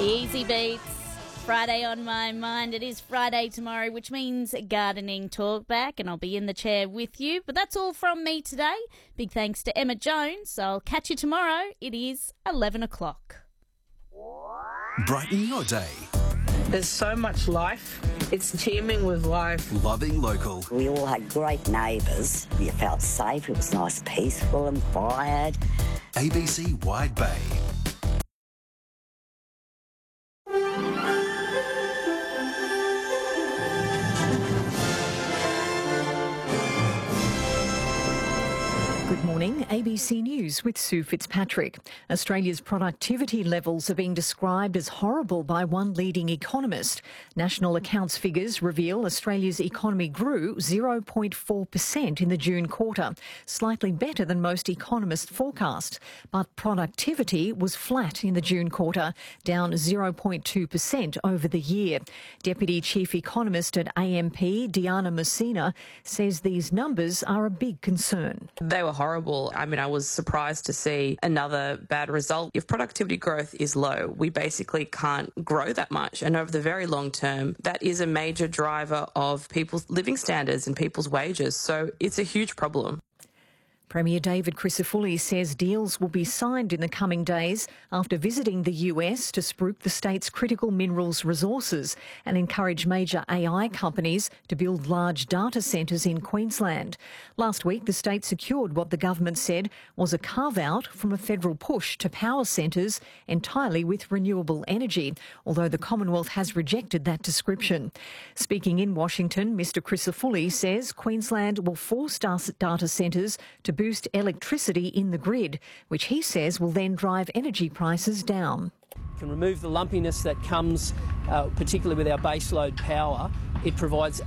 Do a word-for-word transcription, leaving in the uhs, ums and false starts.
Easy Beats, Friday on my mind. It is Friday tomorrow, which means gardening talk back, and I'll be in the chair with you. But that's all from me today. Big thanks to Emma Jones. I'll catch you tomorrow. It is eleven o'clock. Brighten your day. There's so much life. It's teeming with life. Loving local. We all had great neighbours. You felt safe. It was nice, peaceful and quiet. A B C Wide Bay. Good morning, A B C News with Sue Fitzpatrick. Australia's productivity levels are being described as horrible by one leading economist. National accounts figures reveal Australia's economy grew zero point four percent in the June quarter, slightly better than most economists forecast. But productivity was flat in the June quarter, down zero point two percent over the year. Deputy Chief Economist at A M P, Diana Messina, says these numbers are a big concern. They were horrible. I mean, I was surprised to see another bad result. If productivity growth is low, we basically can't grow that much. And over the very long term, that is a major driver of people's living standards and people's wages. So it's a huge problem. Premier David Crisafulli says deals will be signed in the coming days after visiting the U S to spruik the state's critical minerals resources and encourage major A I companies to build large data centres in Queensland. Last week, the state secured what the government said was a carve-out from a federal push to power centres entirely with renewable energy, although the Commonwealth has rejected that description. Speaking in Washington, Mr Crisafulli says Queensland will force data centres to boost electricity in the grid, which he says will then drive energy prices down. Can remove the lumpiness that comes uh, particularly with our baseload power. It provides